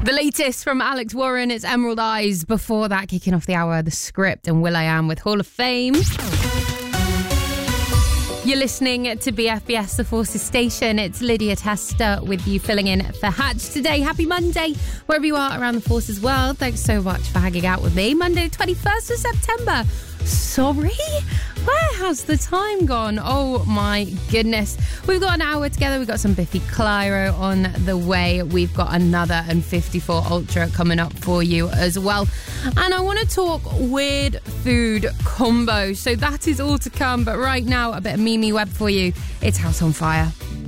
The latest from Alex Warren, it's Emerald Eyes. Before that, kicking off the hour, The Script and will.i.am with Hall of Fame. You're listening to BFBS, the Forces Station. It's Lydia Tester with you, filling in for Hatch today. Happy Monday, wherever you are around the Forces world. Thanks so much for hanging out with me. Monday, the 21st of September. Sorry? Where has the time gone? Oh my goodness. We've got an hour together. We've got some Biffy Clyro on the way. We've got another N54 Ultra coming up for you as well. And I want to talk weird food combo. So that is all to come. But right now, a bit of Mimi Webb for you. It's House on Fire.